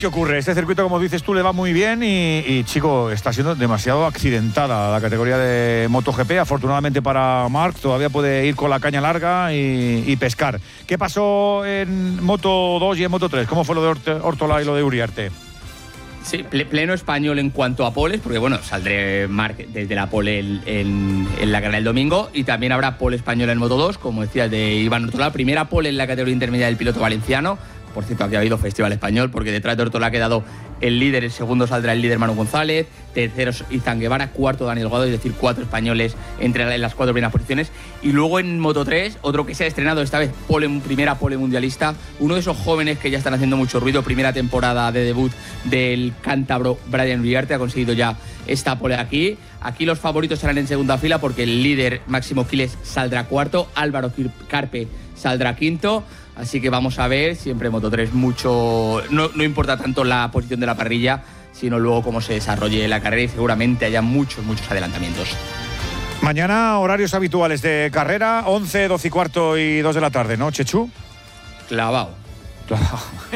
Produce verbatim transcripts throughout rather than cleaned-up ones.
¿Qué ocurre? Este circuito, como dices tú, le va muy bien y, y chico, está siendo demasiado accidentada la categoría de MotoGP. Afortunadamente para Marc, todavía puede ir con la caña larga y, y pescar. ¿Qué pasó en Moto dos y en Moto tres? ¿Cómo fue lo de Ort- Ortola y lo de Uriarte? Sí, pleno español en cuanto a poles, porque bueno, saldré Marc desde la pole en, en, en la carrera del domingo, y también habrá pole español en Moto dos, como decía, de Iván Ortola, primera pole en la categoría intermedia del piloto valenciano. Por cierto, aquí ha habido festival español, porque detrás de Ortola ha quedado el líder, el segundo saldrá el líder Manu González, tercero Izan Guevara, cuarto Daniel Guado, es decir, cuatro españoles entre las cuatro primeras posiciones. Y luego en Moto tres, otro que se ha estrenado esta vez, pole, primera pole mundialista, uno de esos jóvenes que ya están haciendo mucho ruido, primera temporada de debut del cántabro Brian Uriarte, ha conseguido ya esta pole aquí. Aquí los favoritos serán en segunda fila, porque el líder Máximo Quiles saldrá cuarto, Álvaro Carpe saldrá quinto. Así que vamos a ver, siempre en Moto tres mucho, no, no importa tanto la posición de la parrilla, sino luego cómo se desarrolle la carrera, y seguramente haya muchos, muchos adelantamientos. Mañana horarios habituales de carrera, once, doce y cuarto y dos de la tarde, ¿no, Chechu? Clavado. Clavado.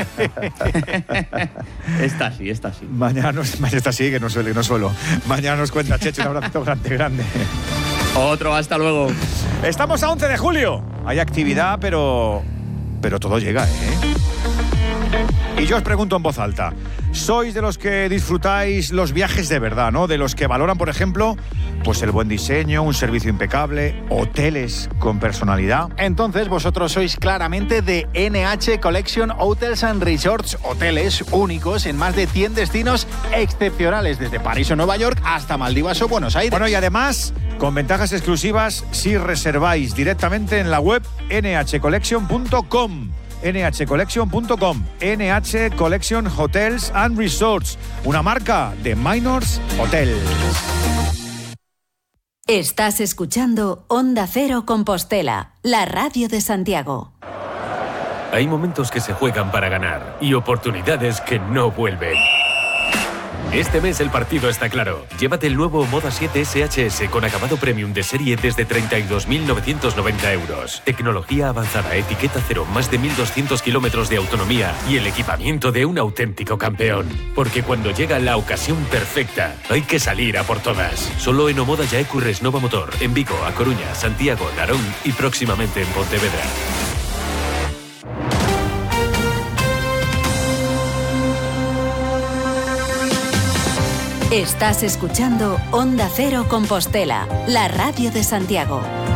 Esta sí, esta sí. Mañana nos, esta sí, que no suele, que no suelo. Mañana nos cuenta Chechu, un abrazo grande, grande. Otro, hasta luego. Estamos a once de julio. Hay actividad, pero... pero todo llega, ¿eh? Y yo os pregunto en voz alta, ¿sois de los que disfrutáis los viajes de verdad, ¿no? De los que valoran, por ejemplo, pues el buen diseño, un servicio impecable, hoteles con personalidad? Entonces vosotros sois claramente de N H Collection Hotels and Resorts, hoteles únicos en más de cien destinos excepcionales, desde París o Nueva York hasta Maldivas o Buenos Aires. Bueno, y además, con ventajas exclusivas si reserváis directamente en la web ene hache collection punto com. ene hache collection punto com. N H Collection Hotels and Resorts, una marca de Minors Hotels. Estás escuchando Onda Cero Compostela, la radio de Santiago. Hay momentos que se juegan para ganar y oportunidades que no vuelven. Este mes el partido está claro. Llévate el nuevo Moda siete ese hache ese con acabado premium de serie desde treinta y dos mil novecientos noventa euros. Tecnología avanzada, etiqueta cero, más de mil doscientos kilómetros de autonomía y el equipamiento de un auténtico campeón. Porque cuando llega la ocasión perfecta, hay que salir a por todas. Solo en Omoda Yaecu Resnova Motor, en Vigo, A Coruña, Santiago, Narón y próximamente en Pontevedra. Estás escuchando Onda Cero Compostela, la radio de Santiago.